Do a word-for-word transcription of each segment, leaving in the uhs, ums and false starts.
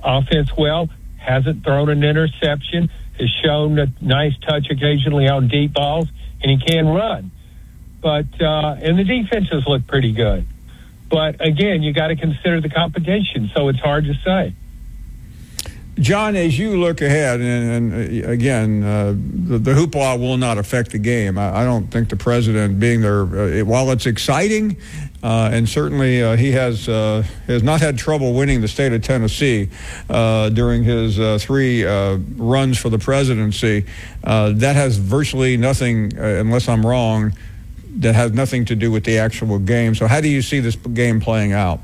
offense well, hasn't thrown an interception, has shown a nice touch occasionally on deep balls, and he can run. But uh, and the defenses look pretty good. But, again, you got to consider the competition, so it's hard to say. John, as you look ahead, and, and again, uh, the, the hoopla will not affect the game. I, I don't think the president being there, uh, while it's exciting, uh, and certainly uh, he has uh, has not had trouble winning the state of Tennessee uh, during his uh, three uh, runs for the presidency, uh, that has virtually nothing, uh, unless I'm wrong, that has nothing to do with the actual game. So how do you see this game playing out?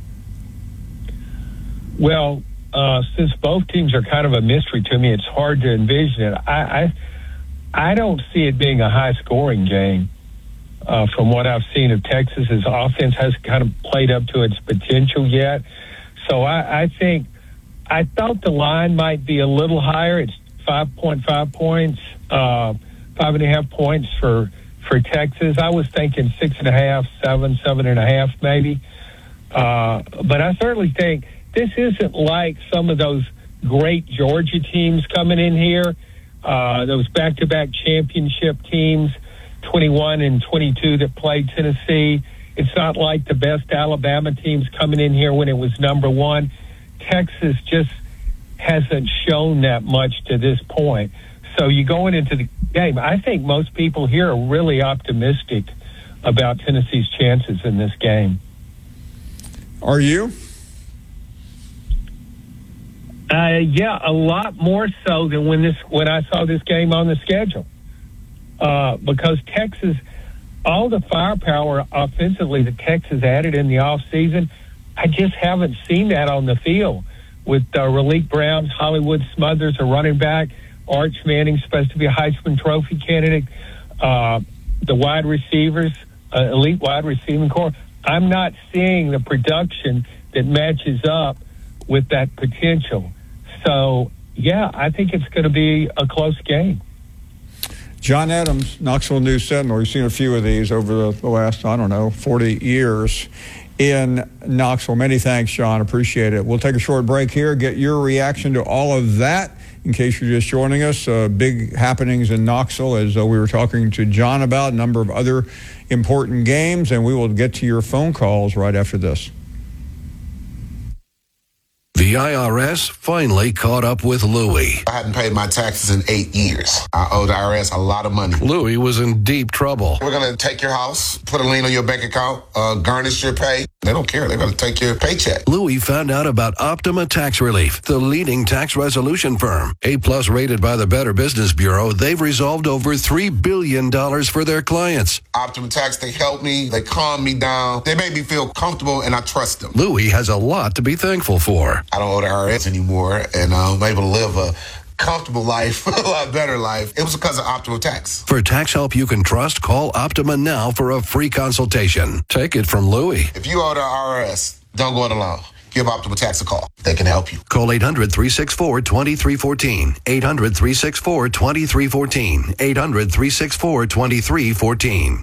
Well, uh, since both teams are kind of a mystery to me, it's hard to envision it. I I, I don't see it being a high-scoring game. Uh, from what I've seen of Texas's offense hasn't kind of played up to its potential yet. So I, I think, I thought the line might be a little higher. It's five point five points, uh, five and a half points for For Texas. I was thinking six and a half, seven, seven and a half, maybe. Uh, but I certainly think this isn't like some of those great Georgia teams coming in here, uh, those back-to-back championship teams, twenty-one and twenty-two that played Tennessee. It's not like the best Alabama teams coming in here when it was number one. Texas just hasn't shown that much to this point. So you going into the game, I think most people here are really optimistic about Tennessee's chances in this game. Are you? Uh, yeah, a lot more so than when this when I saw this game on the schedule. Uh, because Texas, all the firepower offensively that Texas added in the offseason, I just haven't seen that on the field. With uh, Raleek Brown, Hollywood Smothers, a running back, Arch Manning supposed to be a Heisman Trophy candidate, uh, the wide receivers, uh, elite wide receiving core. I'm not seeing the production that matches up with that potential. So, yeah, I think it's going to be a close game. John Adams, Knoxville News Sentinel. You've seen a few of these over the, the last, I don't know, forty years in Knoxville. Many thanks, John. Appreciate it. We'll take a short break here, get your reaction to all of that. In case you're just joining us, uh, big happenings in Knoxville, as uh, we were talking to John about, a number of other important games, and we will get to your phone calls right after this. The I R S finally caught up with Louie. I hadn't paid my taxes in eight years. I owe the I R S a lot of money. Louie was in deep trouble. We're going to take your house, put a lien on your bank account, uh, garnish your pay. They don't care. They're going to take your paycheck. Louie found out about Optima Tax Relief, the leading tax resolution firm. A-plus rated by the Better Business Bureau, they've resolved over three billion dollars for their clients. Optima Tax, they help me. They calm me down. They make me feel comfortable, and I trust them. Louie has a lot to be thankful for. I don't owe the I R S anymore, and I'm able to live a comfortable life, a lot better life. It was because of Optima Tax. For tax help you can trust, call Optima now for a free consultation. Take it from Louie. If you owe the I R S, don't go it alone. Give Optima Tax a call. They can help you. Call eight hundred, three six four, two three one four. eight hundred, three six four, two three one four. eight hundred, three six four, two three one four.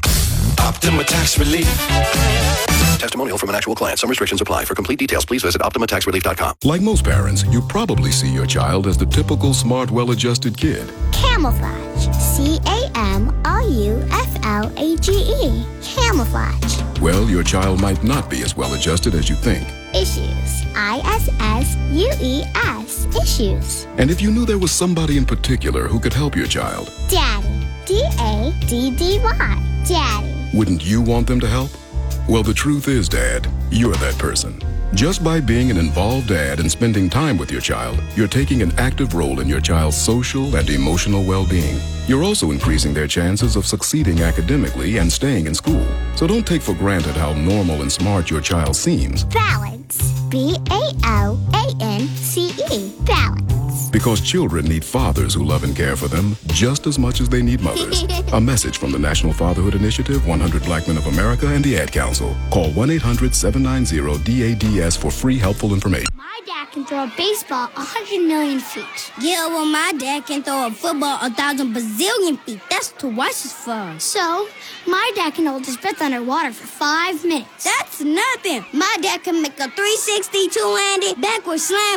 Optima Tax Relief. Testimonial from an actual client. Some restrictions apply. For complete details, please visit optima tax relief dot com. Like most parents, you probably see your child as the typical smart, well-adjusted kid. Camouflage. C A M O U F L A G E. Camouflage. Well, your child might not be as well-adjusted as you think. Issues. I S S U E S. Issues. And if you knew there was somebody in particular who could help your child. Daddy. D A D D Y. Daddy. Wouldn't you want them to help? Well, the truth is, Dad, you're that person. Just by being an involved dad and spending time with your child, you're taking an active role in your child's social and emotional well-being. You're also increasing their chances of succeeding academically and staying in school. So don't take for granted how normal and smart your child seems. Balance. B A L A N C E. Balance. Because children need fathers who love and care for them just as much as they need mothers. A message from the National Fatherhood Initiative, one hundred Black Men of America, and the Ad Council. Call one eight hundred, seven nine zero, D A D S for free helpful information. My dad can throw a baseball one hundred million feet. Yeah, well, my dad can throw a football a thousand bazillion feet. That's twice as far. So, my dad can hold his breath underwater for five minutes. That's nothing. My dad can make a three sixty two-handed backward slam